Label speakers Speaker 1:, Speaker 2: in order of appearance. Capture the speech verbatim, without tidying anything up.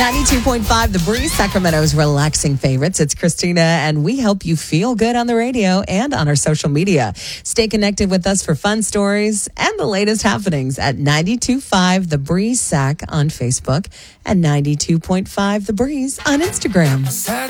Speaker 1: ninety-two point five The Breeze, Sacramento's relaxing favorites. It's Christina, and we help you feel good on the radio and on our social media. Stay connected with us for fun stories and the latest happenings at ninety-two point five The Breeze Sac on Facebook and ninety-two point five The Breeze on Instagram.